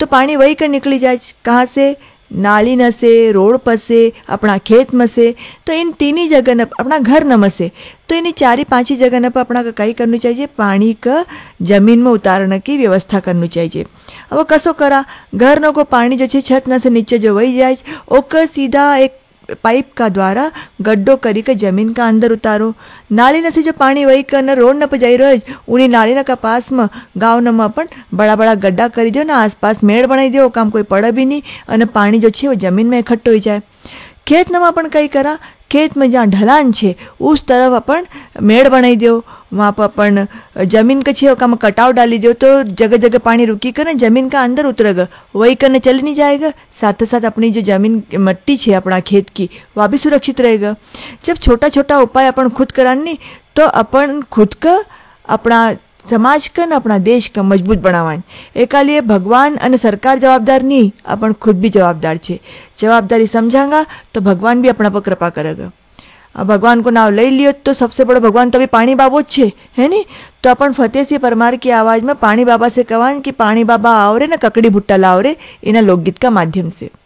तो पानी वही कर निकली जाए। कहाँ से? नाली न से, रोड पर से, अपना खेत में से। तो इन तीन ही जगह न अपना घर न से, तो इन चारी पांच जगह न पर अपना कई करनी चाहिए, पानी का जमीन में उतारने की व्यवस्था करनी चाहिए। अब कसो करा, घर न को पानी जो छत न से नीचे जो वही जाए, ओकर सीधा एक पाइप का द्वारा गड्ढो करी के जमीन का अंदर उतारो। नाली न से जो पानी वही कर रोड न पर जाई रहे, उन्हीं नाली न का पास में गाँव न में अपन बड़ा बड़ा गड्ढा करी दो ना, आसपास मेड़ बनाई दो, काम कोई पड़े भी नहीं और पानी जो छे वो जमीन में इकट्ठो हो जाए। खेत न में अपन कई करा, खेत में जहाँ ढलान छे उस तरफ अपन मेड़ बनाई दो, वहाँ पर अपन जमीन के छे ओका में कटाव डाली दो, तो जगह जगह पानी रुकी कर जमीन का अंदर उतरेगा, वही करने चल नहीं जाएगा। साथ साथ अपनी जो जमीन मट्टी छे अपना खेत की वह भी सुरक्षित रहेगा। जब छोटा छोटा उपाय अपन खुद करानी, तो अपन खुद का, अपना समाज का न अपना देश का मजबूत बनावा। एका लिए भगवान और सरकार जवाबदार नहीं, अपन खुद भी जवाबदार छे। जवाबदारी समझांगा तो भगवान भी अपना पर कृपा करेगा। अब भगवान को नाम ले लियो तो सबसे बड़ा भगवान तो अभी पानी बाबो छे, है नी। तो अपन फतेह सिंह परमार की आवाज में पानी बाबा से कहान कि पानी बाबा आओ रे न ककड़ी भुट्टा लाओ रे, इना लोकगीत का माध्यम से।